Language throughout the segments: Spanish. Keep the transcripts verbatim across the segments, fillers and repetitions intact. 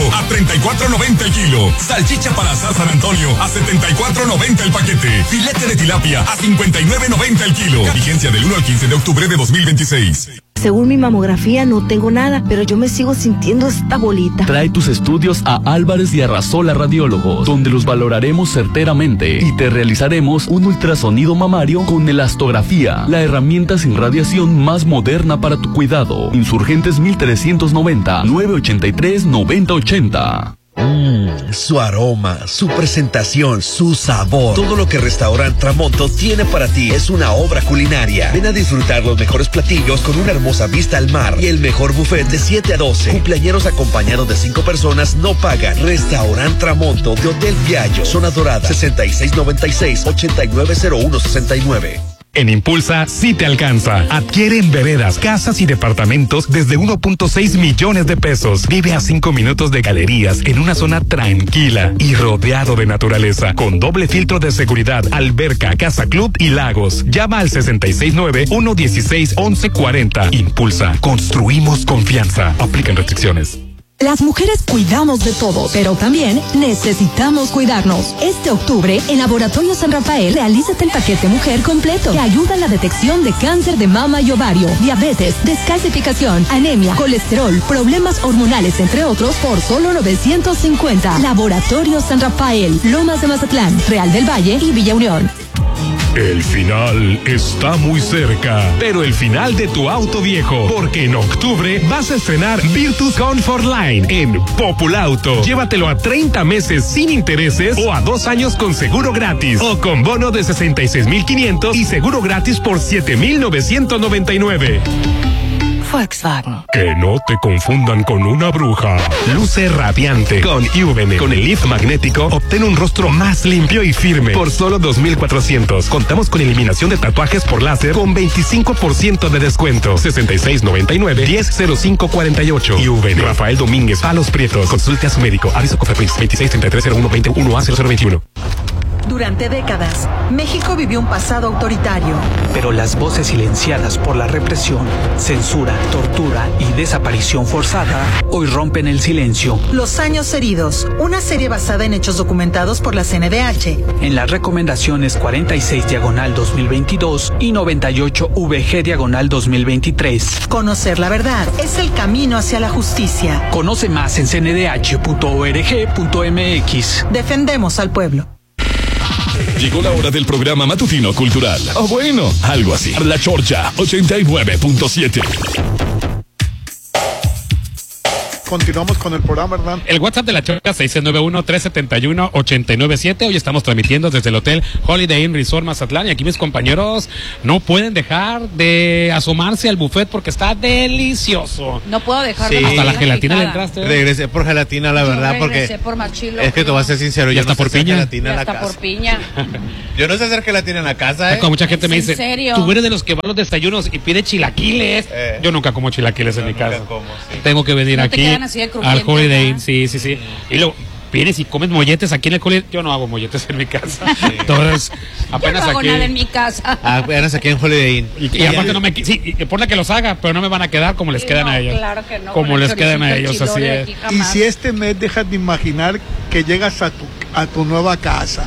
a treinta y cuatro noventa el kilo. Salchicha para asar San Antonio a setenta y cuatro noventa el paquete. Filete de tilapia a cincuenta y nueve noventa el kilo. Vigencia del uno al quince de octubre de dos mil veintiséis. Según mi mamografía no tengo nada, pero yo me sigo sintiendo esta bolita. Trae tus estudios a Álvarez y Arrasola Radiólogos, donde los valoraremos certeramente y te realizaremos un ultrasonido mamario con elastografía, la herramienta sin radiación más moderna para tu cuidado. Insurgentes mil trescientos noventa, nueve ochenta y tres, noventa ochenta. Mmm, su aroma, su presentación, su sabor. Todo lo que Restaurant Tramonto tiene para ti es una obra culinaria. Ven a disfrutar los mejores platillos con una hermosa vista al mar y el mejor buffet de siete a doce. Cumpleañeros acompañados de cinco personas no pagan. Restaurant Tramonto de Hotel Viallo, Zona Dorada, sesenta y seis noventa y seis, ochenta y nueve cero uno sesenta y nueve. En Impulsa sí te alcanza. Adquiere en veredas, casas y departamentos desde uno punto seis millones de pesos. Vive a cinco minutos de galerías en una zona tranquila y rodeado de naturaleza, con doble filtro de seguridad, alberca, casa club y lagos. Llama al sesenta y seis nueve, uno dieciséis, once cuarenta. Impulsa. Construimos confianza. Aplican restricciones. Las mujeres cuidamos de todo, pero también necesitamos cuidarnos. Este octubre, en Laboratorio San Rafael, realízate el paquete mujer completo, que ayuda a la detección de cáncer de mama y ovario, diabetes, descalcificación, anemia, colesterol, problemas hormonales, entre otros, por solo novecientos cincuenta. Laboratorio San Rafael, Lomas de Mazatlán, Real del Valle y Villa Unión. El final está muy cerca, pero el final de tu auto viejo, porque en octubre vas a estrenar Virtus Comfort Line en Populauto. Llévatelo a treinta meses sin intereses o a dos años con seguro gratis o con bono de sesenta y seis mil quinientos y seguro gratis por siete mil novecientos noventa y nueve. Volkswagen. Que no te confundan con una bruja. Luce radiante con Juvene. Con el lift magnético, obtén un rostro más limpio y firme por solo dos mil cuatrocientos. Contamos con eliminación de tatuajes por láser con veinticinco por ciento de descuento. sesenta y seis noventa y nueve, diez cero cinco cuarenta y ocho. Juvene. Rafael Domínguez, Palos Prietos. Consulte a su médico. Aviso Cofepris veintiséis treinta y tres cero uno veinte uno A cero cero veintiuno. Durante décadas, México vivió un pasado autoritario. Pero las voces silenciadas por la represión, censura, tortura y desaparición forzada hoy rompen el silencio. Los años heridos, una serie basada en hechos documentados por la C N D H. En las recomendaciones cuarenta y seis diagonal dos mil veintidós y noventa y ocho V G diagonal dos mil veintitrés. Conocer la verdad es el camino hacia la justicia. Conoce más en c n d h punto org punto m x. Defendemos al pueblo. Llegó la hora del programa matutino cultural. O bueno, algo así. La Chorcha ochenta y nueve punto siete. Continuamos con el programa, ¿verdad? El WhatsApp de la Chorcha seis nueve uno, tres siete uno, ocho nueve siete. Hoy estamos transmitiendo desde el Hotel Holiday Inn Resort Mazatlán y aquí mis compañeros no pueden dejar de asomarse al buffet porque está delicioso. No puedo dejar sí. de Hasta la gelatina le entraste. Regresé por gelatina, la yo verdad, regresé porque por machilo, es que te voy a ser sincero, yo no sé hacer gelatina en la casa. por piña. Yo no sé hacer gelatina en la casa, ¿eh? Como mucha gente me dice, ¿en serio? tú eres de los que va a los desayunos y pide chilaquiles. Eh. Yo nunca como chilaquiles yo en mi casa. Como, sí. Tengo que venir no aquí al Holiday Inn, sí, sí, sí. Y luego vienes y comes molletes aquí en el Holiday Inn. Yo no hago molletes en mi casa. Sí. Entonces, apenas yo no hago aquí. nada en mi casa. Apenas aquí en Holiday Inn. Y, y, y aparte no me, sí, y por la que los haga, pero no me van a quedar como les quedan no, a ellos. Claro que no. Como les quedan a ellos, así es. Y si este mes dejas de imaginar que llegas a tu, a tu nueva casa,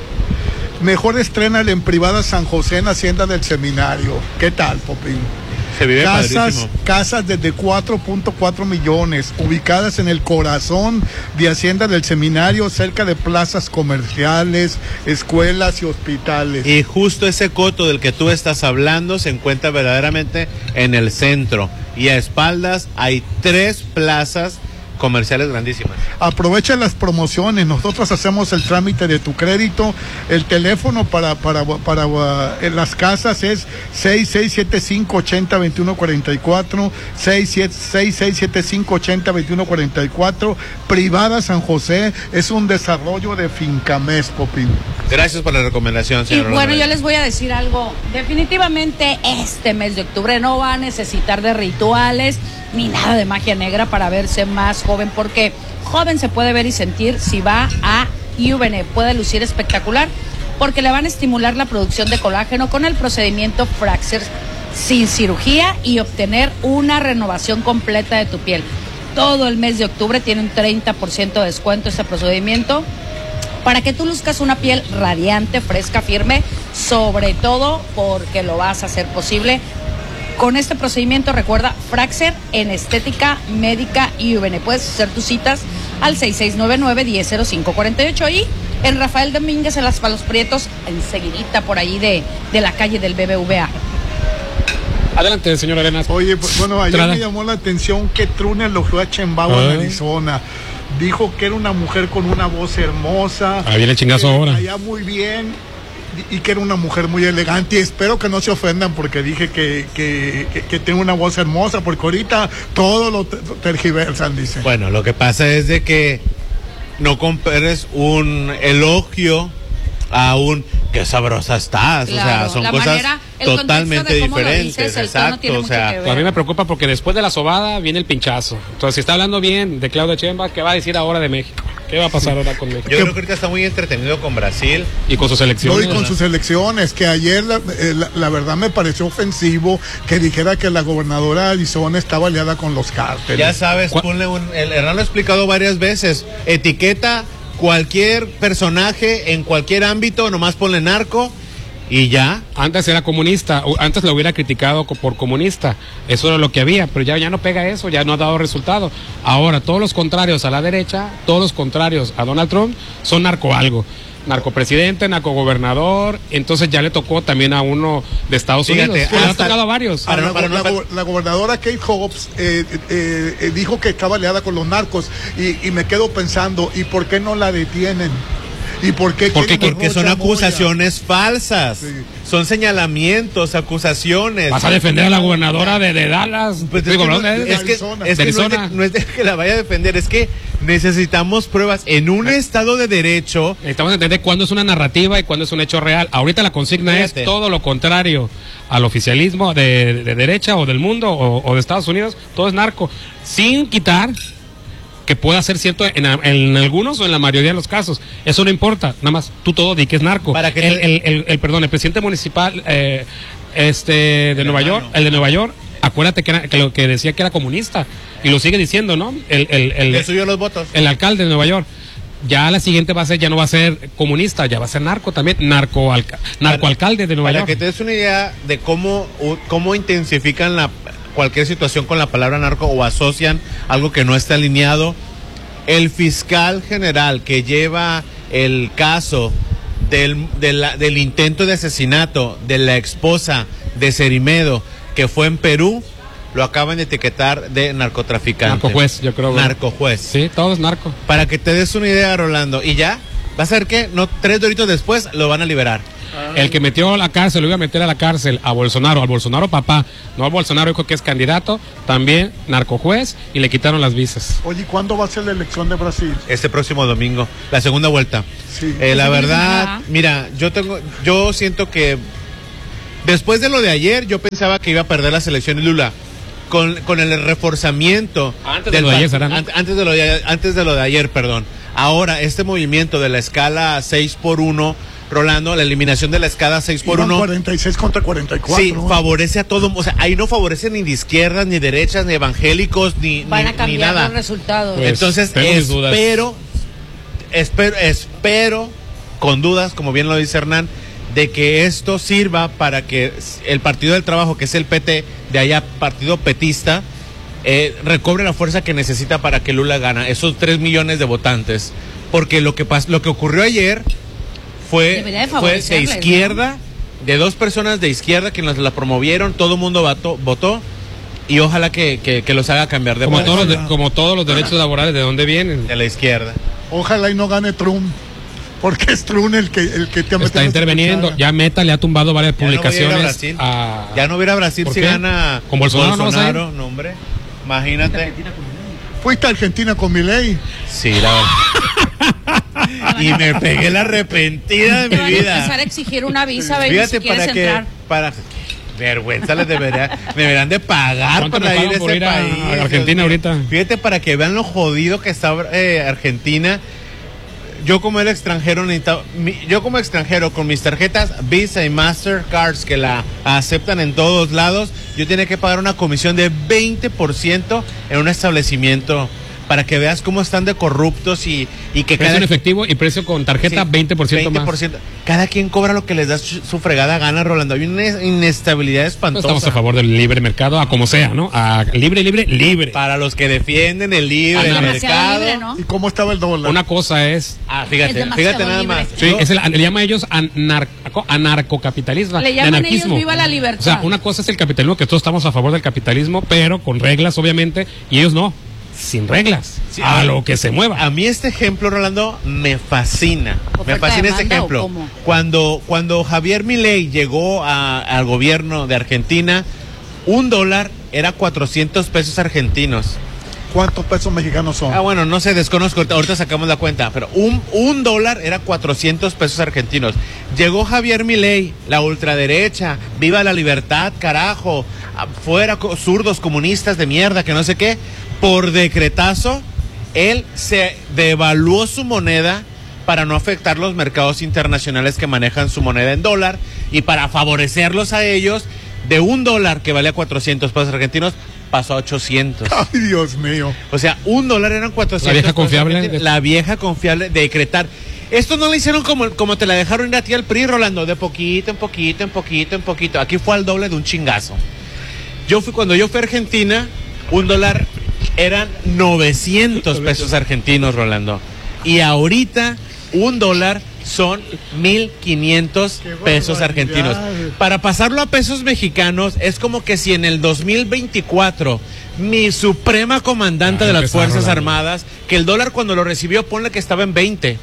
mejor estrénala en Privada San José en Hacienda del Seminario. ¿Qué tal, Popín? Se vive casas, padrísimo. Casas desde cuatro punto cuatro millones, ubicadas en el corazón de Hacienda del Seminario, cerca de plazas comerciales, escuelas y hospitales. Y justo ese coto del que tú estás hablando se encuentra verdaderamente en el centro. Y a espaldas hay tres plazas comerciales grandísimas. Aprovecha las promociones, nosotros hacemos el trámite de tu crédito. El teléfono para para para, para en las casas es seis seis siete cinco, ocho cero dos uno cuatro cuatro, seis seis siete cinco, ocho cero dos uno cuatro cuatro. Privada San José es un desarrollo de Fincamés, Popín. Gracias por la recomendación, señor. Y bueno, yo les voy a decir algo. Definitivamente este mes de octubre no va a necesitar de rituales ni nada de magia negra para verse más joven, porque joven se puede ver y sentir si va a Juvene. Puede lucir espectacular porque le van a estimular la producción de colágeno con el procedimiento Fraxer sin cirugía y obtener una renovación completa de tu piel. todo el mes de octubre. Tiene un treinta por ciento de descuento este procedimiento para que tú luzcas una piel radiante, fresca, firme, sobre todo porque lo vas a hacer posible con este procedimiento. Recuerda, Fraxer en Estética Médica y U V N. Puedes hacer tus citas al seis seis nueve nueve, uno cero cero cinco cuatro ocho y en Rafael Domínguez, en Las Palos Prietos, enseguidita por ahí de, de la calle del B B V A. Adelante, señor Arenas. Oye, pues, bueno, ayer Trada. me llamó la atención que Trune elogió a Chembao en Ay. Arizona. Dijo que era una mujer con una voz hermosa. Ahí viene el chingazo que ahora. Allá muy bien. Y y que era una mujer muy elegante. Y espero que no se ofendan porque dije que, que, que, que tiene una voz hermosa, porque ahorita todo lo te- tergiversan, dice. Bueno, lo que pasa es de que no compares un elogio a un qué sabrosa estás, Claro, o sea, son la cosas manera, el contexto totalmente de cómo lo diferentes, dices, el tono exacto, tiene o mucho sea, que ver. Pues a mí me preocupa porque después de la sobada viene el pinchazo. Entonces, si está hablando bien de Claudia Sheinbaum, ¿qué va a decir ahora de México? ¿Qué va a pasar ahora con México? yo creo que ahorita está muy entretenido con Brasil y con sus No, elecciones. y con sus elecciones, que ayer la, eh, la, la verdad me pareció ofensivo que dijera que la gobernadora de Arizona estaba aliada con los cárteles. Ya sabes, ponle un, el Hernán lo ha explicado varias veces, etiqueta cualquier personaje en cualquier ámbito, nomás ponle narco y ya. Antes era comunista, o antes lo hubiera criticado co- por comunista, eso era lo que había, pero ya, ya no pega eso, ya no ha dado resultado. Ahora, todos los contrarios a la derecha, todos los contrarios a Donald Trump son narco algo. Narcopresidente, narcogobernador, entonces ya le tocó también a uno de Estados Fíjate, Unidos. Le ha hasta- tocado a varios. A la, la go- la gobernadora Kate Hobbs eh, eh, eh, dijo que estaba aliada con los narcos y, y me quedo pensando, ¿y por qué no la detienen? ¿Y por qué? Porque, quieren porque a son Rocha acusaciones falsas, son señalamientos, acusaciones. ¿Vas a defender a la gobernadora de, de Dallas? Pues es Digo, que, no, ¿no? es que- Arizona. es que De no es de- Arizona. no es de que la vaya a defender, es que necesitamos pruebas en un estado de derecho. Necesitamos entender cuándo es una narrativa y cuándo es un hecho real. Ahorita la consigna Fíjate. es todo lo contrario al oficialismo de, de derecha o del mundo o, o de Estados Unidos. Todo es narco. Sin quitar que pueda ser cierto en, en algunos o en la mayoría de los casos. Eso no importa. Nada más tú todo di que es narco. Para que el, te- el, el- el- perdón, el presidente municipal eh, este de Nueva York, el de Nueva York, acuérdate que, era- que lo que decía que era comunista y lo sigue diciendo, ¿no? El, el, el, Le subió los votos. el alcalde de Nueva York. Ya la siguiente va a ser, ya no va a ser comunista, ya va a ser narco también, narco, alca, narco alcalde de Nueva Para York. que te des una idea de cómo, u- cómo intensifican la, cualquier situación con la palabra narco o asocian algo que no está alineado, el fiscal general que lleva el caso del, de la- del intento de asesinato de la esposa de Cerimedo, que fue en Perú, lo acaban de etiquetar de narcotraficante. Narcojuez, yo creo. güey. Narcojuez. Sí, todo es narco. Para que te des una idea, Rolando. Y ya, va a ser que no, tres doritos después lo van a liberar. El que metió a la cárcel, lo iba a meter a la cárcel a Bolsonaro, al Bolsonaro papá, no al Bolsonaro hijo que es candidato, también narcojuez y le quitaron las visas. Oye, ¿cuándo va a ser la elección de Brasil? Este próximo domingo, la segunda vuelta. Sí. Eh, la Ese fin de verdad, semana. mira, yo tengo, yo siento que después de lo de ayer, yo pensaba que iba a perder las elecciones Lula. Con, con el reforzamiento Antes de lo de ayer, será, ¿no? an- antes de lo de, antes de lo de ayer, perdón. Ahora, este movimiento de la escala seis por uno, Rolando, la eliminación de la escala seis por Iban uno, cuarenta y seis contra cuarenta y cuatro. sí, favorece a todo, o sea, ahí no favorece ni de izquierdas, ni derechas, ni evangélicos, ni, Van ni, a ni cambiar nada. los resultados. Pues, Entonces, tengo mis dudas. espero, espero, espero, con dudas, como bien lo dice Hernán, de que esto sirva para que el Partido del Trabajo, que es el P T, de allá, partido petista, eh, recobre la fuerza que necesita para que Lula gane esos tres millones de votantes. Porque lo que pas lo que ocurrió ayer fue, Debería de fue de favorecerles, izquierda, de dos personas de izquierda que nos la promovieron, todo el mundo votó, votó y ojalá que, que, que los haga cambiar de Como voto. todos, los de- como todos los derechos laborales, ¿de dónde vienen? De la izquierda. Ojalá y no gane Trump, porque es Trump el que, el que te ha Está metido interviniendo. su cuchara. Ya Meta le ha tumbado varias Ya no voy a ir a publicaciones. Brasil. a- Ya no hubiera Brasil ¿Por si qué? gana ¿Con Bolsonaro no vas a ir? no, hombre. Imagínate. Fuiste a Argentina con Milei. Sí, la verdad. Y me pegué la arrepentida de Te mi van a empezar vida. a exigir una visa, baby, Fíjate si quieres para que entrar. para vergüenza les debería deberán de pagar ¿Cuánto para me ir a pagan por ese ir a- país. a Argentina Dios mío. ahorita? Fíjate para que vean lo jodido que está eh, Argentina. yo como el extranjero necesitaba, mi, yo como extranjero con mis tarjetas Visa y Mastercards que la aceptan en todos lados, yo tenía que pagar una comisión de veinte por ciento en un establecimiento para que veas cómo están de corruptos y, y que precio cada... en efectivo y precio con tarjeta sí, veinte por ciento veinte por ciento más. Cada quien cobra lo que les da su, su fregada gana, Rolando. Hay una inestabilidad espantosa. Estamos a favor del libre mercado, a como sea, ¿no? A libre, libre, libre. Para los que defienden el libre ah, mercado. Libre, ¿no? ¿Y cómo estaba el dólar? Una cosa es... Ah, fíjate, es fíjate nada libre. más. Sí, es el, le llaman ellos anar, anarcocapitalismo. Le llaman anarquismo. ellos viva la libertad. O sea, una cosa es el capitalismo, que todos estamos a favor del capitalismo, pero con reglas, obviamente, y ellos no. Sin reglas, sí, a, a lo que se mueva. A mí este ejemplo, Rolando, me fascina. Me fascina este ejemplo. Cuando, cuando Javier Milei llegó a, al gobierno de Argentina, un dólar era cuatrocientos pesos argentinos. ¿Cuántos pesos mexicanos son? Ah, bueno, no sé, desconozco, ahorita sacamos la cuenta, pero un, un dólar era cuatrocientos pesos argentinos. Llegó Javier Milei, la ultraderecha, viva la libertad, carajo, fuera zurdos comunistas de mierda, que no sé qué. Por decretazo, él se devaluó su moneda para no afectar los mercados internacionales que manejan su moneda en dólar y para favorecerlos a ellos, de un dólar que valía cuatrocientos pesos argentinos, pasó a ochocientos. Ay, Dios mío. O sea, un dólar eran cuatrocientos. La vieja confiable. De... La vieja confiable de decretar. Esto no lo hicieron como, como te la dejaron ir a ti al P R I, Rolando, de poquito en poquito, en poquito, en poquito. Aquí fue al doble de un chingazo. Yo fui, cuando yo fui a Argentina, un dólar eran novecientos pesos argentinos, Rolando. Y ahorita, un dólar son mil quinientos pesos argentinos. Para pasarlo a pesos mexicanos, es como que si en el dos mil veinticuatro mi suprema comandante ah, de las Fuerzas Rolando. Armadas, que el dólar cuando lo recibió, ponle que estaba en veinte.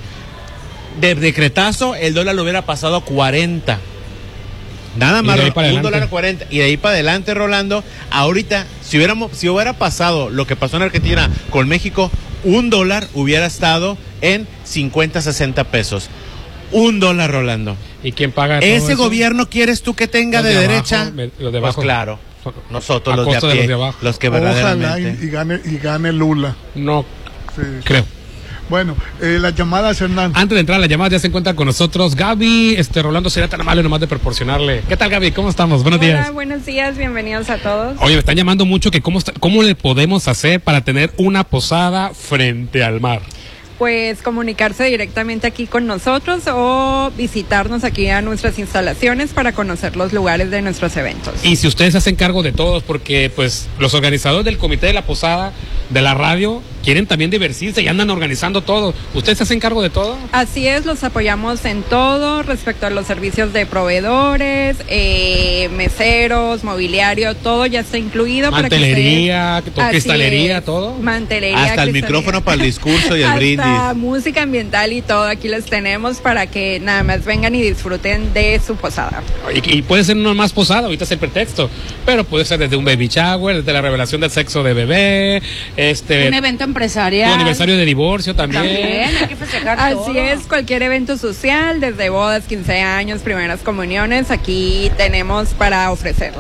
De decretazo, el dólar lo hubiera pasado a cuarenta. Nada más, un dólar a cuarenta. Y de ahí para adelante, Rolando, ahorita, si hubiéramos, si hubiera pasado lo que pasó en Argentina con México, un dólar hubiera estado en cincuenta, sesenta pesos. Un dólar, Rolando. ¿Y quién paga todo ese eso? ¿Gobierno quieres tú que tenga de, de abajo, derecha? Los de abajo. Pues claro, nosotros los de, a pie, de los de abajo. Los que verdaderamente. Ojalá y, y, gane, y gane Lula. No, sí, creo. Bueno, eh, las llamadas, Hernán. Antes de entrar a las llamadas, ya se encuentra con nosotros Gaby. Este, Rolando sería tan amable nomás de proporcionarle. ¿Qué tal, Gaby? ¿Cómo estamos? Buenos Hola, días. Hola, buenos días, bienvenidos a todos. Oye, me están llamando mucho que cómo, está, cómo le podemos hacer para tener una posada frente al mar. Pues comunicarse directamente aquí con nosotros o visitarnos aquí a nuestras instalaciones para conocer los lugares de nuestros eventos. Y si ustedes se hacen cargo de todos, porque pues los organizadores del comité de la posada, de la radio, quieren también divertirse y andan organizando todo. ¿Ustedes se hacen cargo de todo? Así es, los apoyamos en todo respecto a los servicios de proveedores, eh, meseros, mobiliario, todo ya está incluido. Mantelería, para que cristalería, es, todo. Mantelería, hasta el micrófono para el discurso y el brindis. Música ambiental y todo, aquí los tenemos para que nada más vengan y disfruten de su posada. Y, y puede ser no más posada, ahorita es el pretexto, pero puede ser desde un baby shower, desde la revelación del sexo de bebé, este un evento empresarial, un aniversario de divorcio también. También hay que festejar Así todo. es, cualquier evento social, desde bodas, quince años, primeras comuniones, aquí tenemos para ofrecer.